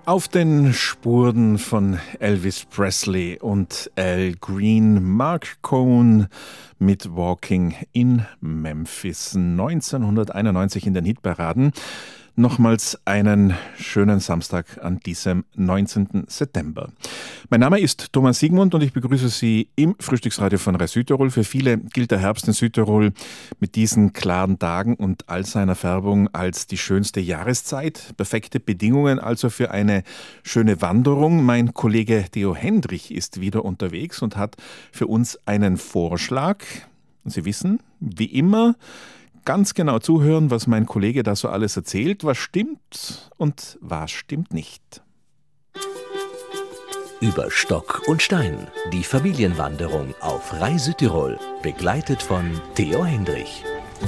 Auf den Spuren von Elvis Presley und Al Green, Marc Cohn mit Walking in Memphis 1991 in den Hitparaden. Nochmals einen schönen Samstag an diesem 19. September. Mein Name ist Thomas Siegmund und ich begrüße Sie im Frühstücksradio von Rai Südtirol. Für viele gilt der Herbst in Südtirol mit diesen klaren Tagen und all seiner Färbung als die schönste Jahreszeit. Perfekte Bedingungen also für eine schöne Wanderung. Mein Kollege Theo Hendrich ist wieder unterwegs und hat für uns einen Vorschlag. Und Sie wissen, wie immer, ganz genau zuhören, was mein Kollege da so alles erzählt, was stimmt und was stimmt nicht. Über Stock und Stein, die Familienwanderung auf Rai Südtirol, begleitet von Theo Hendrich.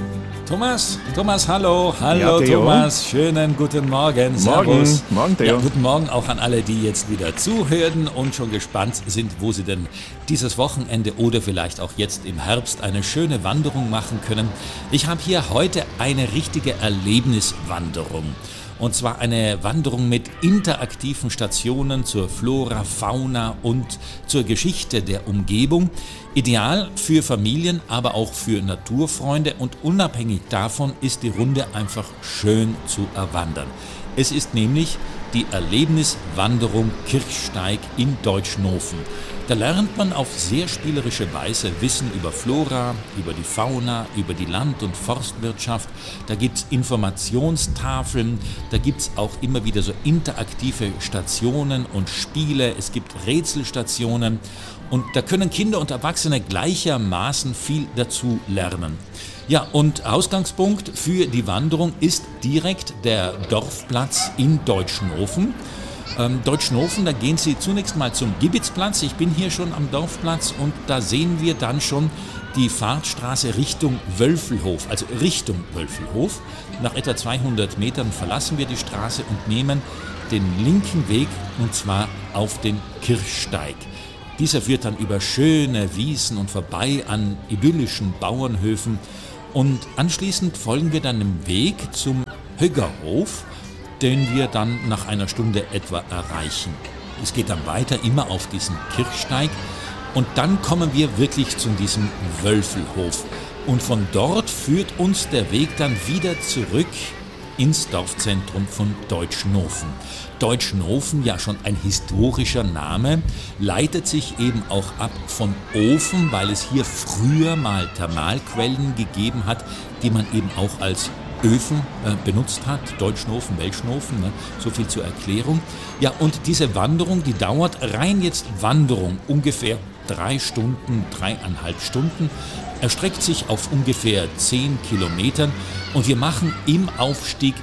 Thomas, hallo Ja, Theo. Thomas, schönen guten Morgen, servus. Morgen, Theo. Ja, guten Morgen auch an alle, die jetzt wieder zuhören und schon gespannt sind, wo sie denn dieses Wochenende oder vielleicht auch jetzt im Herbst eine schöne Wanderung machen können. Ich habe hier heute eine richtige Erlebniswanderung. Und zwar eine Wanderung mit interaktiven Stationen zur Flora, Fauna und zur Geschichte der Umgebung. Ideal für Familien, aber auch für Naturfreunde und unabhängig davon ist die Runde einfach schön zu erwandern. Es ist nämlich die Erlebniswanderung Kirchsteig in Deutschnofen. Da lernt man auf sehr spielerische Weise Wissen über Flora, über die Fauna, über die Land- und Forstwirtschaft. Da gibt es Informationstafeln, da gibt es auch immer wieder so interaktive Stationen und Spiele. Es gibt Rätselstationen und da können Kinder und Erwachsene gleichermaßen viel dazu lernen. Ja, und Ausgangspunkt für die Wanderung ist direkt der Dorfplatz in Deutschnofen. Deutschnofen, da gehen Sie zunächst mal zum Gibitzplatz. Ich bin hier schon am Dorfplatz und da sehen wir dann schon die Fahrtstraße Richtung Wölfelhof, also Richtung Wölfelhof. Nach etwa 200 Metern verlassen wir die Straße und nehmen den linken Weg und zwar auf den Kirchsteig. Dieser führt dann über schöne Wiesen und vorbei an idyllischen Bauernhöfen und anschließend folgen wir dann dem Weg zum Höggerhof, den wir dann nach einer Stunde etwa erreichen. Es geht dann weiter, immer auf diesen Kirchsteig und dann kommen wir wirklich zu diesem Wölfelhof. Und von dort führt uns der Weg dann wieder zurück ins Dorfzentrum von Deutschnofen. Deutschnofen, ja schon ein historischer Name, leitet sich eben auch ab von Ofen, weil es hier früher mal Thermalquellen gegeben hat, die man eben auch als Öfen benutzt hat, Deutschnofen, Welschnofen, ne? So viel zur Erklärung. Ja, und diese Wanderung, die dauert rein jetzt Wanderung ungefähr 3 Stunden, 3,5 Stunden, erstreckt sich auf ungefähr 10 Kilometern und wir machen im Aufstieg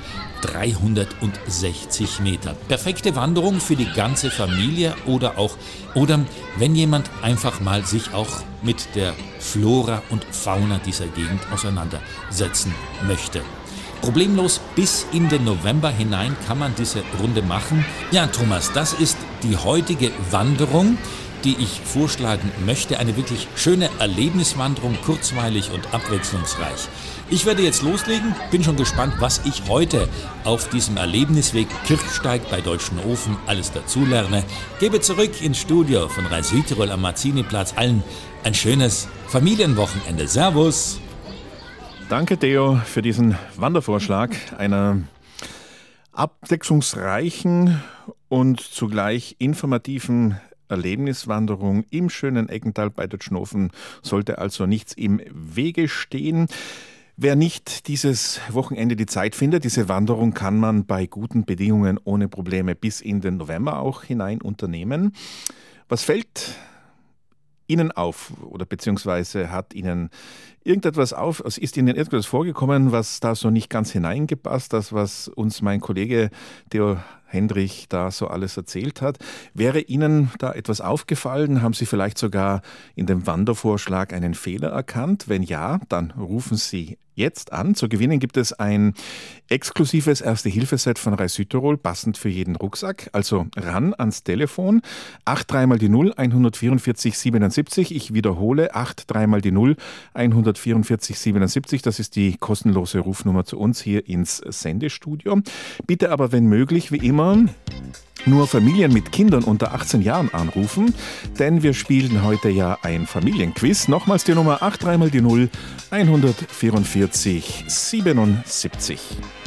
360 Meter. Perfekte Wanderung für die ganze Familie oder wenn jemand einfach mal sich auch mit der Flora und Fauna dieser Gegend auseinandersetzen möchte. Problemlos bis in den November hinein kann man diese Runde machen. Ja, Thomas, das ist die heutige Wanderung, die ich vorschlagen möchte. Eine wirklich schöne Erlebniswanderung, kurzweilig und abwechslungsreich. Ich werde jetzt loslegen, bin schon gespannt, was ich heute auf diesem Erlebnisweg Kirchsteig bei Deutschnofen alles dazulerne. Gebe zurück ins Studio von Rai Südtirol am Marziniplatz. Allen ein schönes Familienwochenende. Servus! Danke, Theo, für diesen Wandervorschlag einer abwechslungsreichen und zugleich informativen Erlebniswanderung im schönen Eggental bei Deutschnofen. Sollte also nichts im Wege stehen. Wer nicht dieses Wochenende die Zeit findet, diese Wanderung kann man bei guten Bedingungen ohne Probleme bis in den November auch hinein unternehmen. Was fällt Ihnen auf oder beziehungsweise hat Ihnen ist Ihnen irgendetwas vorgekommen, was da so nicht ganz hineingepasst, das was uns mein Kollege Theo Hendrich da so alles erzählt hat? Wäre Ihnen da etwas aufgefallen? Haben Sie vielleicht sogar in dem Wandervorschlag einen Fehler erkannt? Wenn ja, dann rufen Sie jetzt an. Zu gewinnen gibt es ein exklusives Erste-Hilfe-Set von Rai Südtirol, passend für jeden Rucksack. Also ran ans Telefon, 83 mal die 0 144 77. Ich wiederhole, 83 mal die 0 144 77. Das ist die kostenlose Rufnummer zu uns hier ins Sendestudio. Bitte aber, wenn möglich, wie immer, nur Familien mit Kindern unter 18 Jahren anrufen, denn wir spielen heute ja ein Familienquiz. Nochmals die Nummer 8 3 mal die 0 144 77.